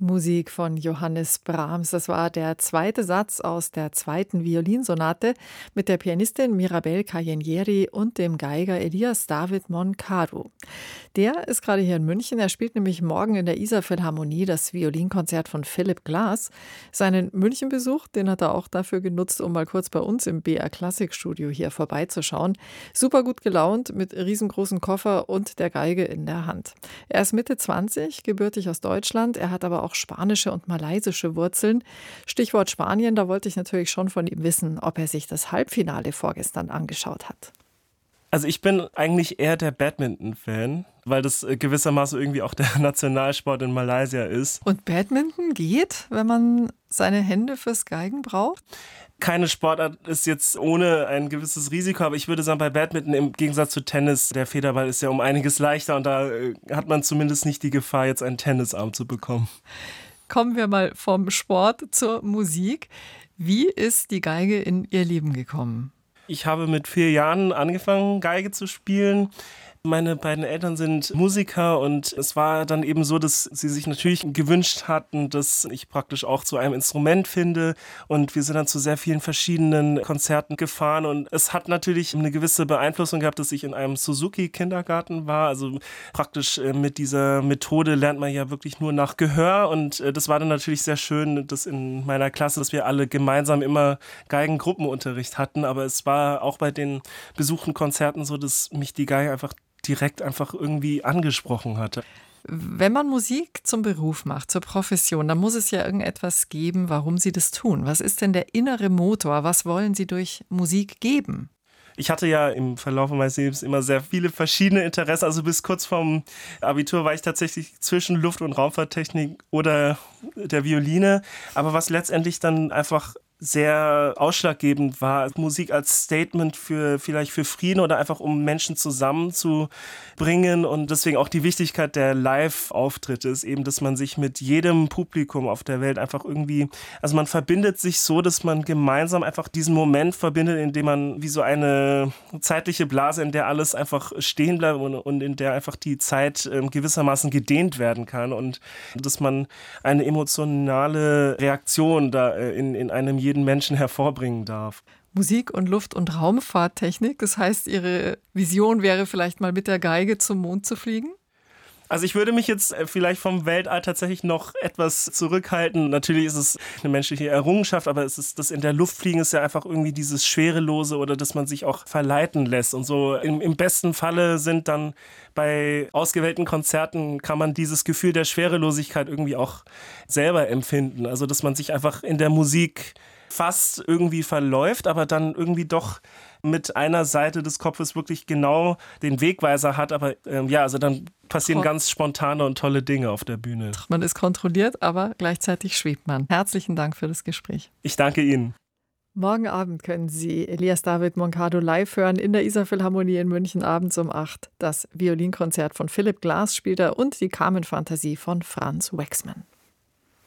Musik von Johannes Brahms. Das war der zweite Satz aus der zweiten Violinsonate mit der Pianistin Mirabel Cajenieri und dem Geiger Elias David Moncadu. Der ist gerade hier in München. Er spielt nämlich morgen in der Isar Philharmonie das Violinkonzert von Philipp Glass. Seinen Münchenbesuch, den hat er auch dafür genutzt, um mal kurz bei uns im BR Klassikstudio hier vorbeizuschauen. Super gut gelaunt, mit riesengroßem Koffer und der Geige in der Hand. Er ist Mitte 20, gebürtig aus Deutschland. Er hat aber auch spanische und malaysische Wurzeln. Stichwort Spanien, da wollte ich natürlich schon von ihm wissen, ob er sich das Halbfinale vorgestern angeschaut hat. Also ich bin eigentlich eher der Badminton-Fan, weil das gewissermaßen irgendwie auch der Nationalsport in Malaysia ist. Und Badminton geht, wenn man seine Hände fürs Geigen braucht? Keine Sportart ist jetzt ohne ein gewisses Risiko, aber ich würde sagen, bei Badminton im Gegensatz zu Tennis, der Federball ist ja um einiges leichter und da hat man zumindest nicht die Gefahr, jetzt einen Tennisarm zu bekommen. Kommen wir mal vom Sport zur Musik. Wie ist die Geige in Ihr Leben gekommen? Ich habe mit 4 Jahren angefangen, Geige zu spielen. Meine beiden Eltern sind Musiker und es war dann eben so, dass sie sich natürlich gewünscht hatten, dass ich praktisch auch zu einem Instrument finde, und wir sind dann zu sehr vielen verschiedenen Konzerten gefahren und es hat natürlich eine gewisse Beeinflussung gehabt, dass ich in einem Suzuki-Kindergarten war. Also praktisch mit dieser Methode lernt man ja wirklich nur nach Gehör, und das war dann natürlich sehr schön, dass in meiner Klasse, dass wir alle gemeinsam immer Geigengruppenunterricht hatten, aber es war auch bei den besuchten Konzerten so, dass mich die Geige direkt irgendwie angesprochen hatte. Wenn man Musik zum Beruf macht, zur Profession, dann muss es ja irgendetwas geben, warum Sie das tun. Was ist denn der innere Motor? Was wollen Sie durch Musik geben? Ich hatte ja im Verlauf meines Lebens immer sehr viele verschiedene Interessen. Also bis kurz vorm Abitur war ich tatsächlich zwischen Luft- und Raumfahrttechnik oder der Violine. Aber was letztendlich dann einfach sehr ausschlaggebend war, Musik als Statement vielleicht für Frieden oder einfach um Menschen zusammenzubringen, und deswegen auch die Wichtigkeit der Live-Auftritte ist eben, dass man sich mit jedem Publikum auf der Welt einfach also man verbindet sich so, dass man gemeinsam einfach diesen Moment verbindet, in dem man wie so eine zeitliche Blase, in der alles einfach stehen bleibt und in der einfach die Zeit gewissermaßen gedehnt werden kann, und dass man eine emotionale Reaktion da in einem jeden Menschen hervorbringen darf. Musik und Luft- und Raumfahrttechnik, das heißt, Ihre Vision wäre vielleicht mal mit der Geige zum Mond zu fliegen? Also ich würde mich jetzt vielleicht vom Weltall tatsächlich noch etwas zurückhalten. Natürlich ist es eine menschliche Errungenschaft, aber es ist das in der Luft fliegen ist ja einfach irgendwie dieses Schwerelose, oder dass man sich auch verleiten lässt. Und so im besten Falle sind dann bei ausgewählten Konzerten kann man dieses Gefühl der Schwerelosigkeit irgendwie auch selber empfinden. Also dass man sich einfach in der Musik fast irgendwie verläuft, aber dann irgendwie doch mit einer Seite des Kopfes wirklich genau den Wegweiser hat. Aber also dann passieren ganz spontane und tolle Dinge auf der Bühne. Man ist kontrolliert, aber gleichzeitig schwebt man. Herzlichen Dank für das Gespräch. Ich danke Ihnen. Morgen Abend können Sie Elias David Moncadu live hören in der Isar Philharmonie in München abends um 8. Das Violinkonzert von Philipp Glass spielt er und die Carmen-Fantasie von Franz Waxman.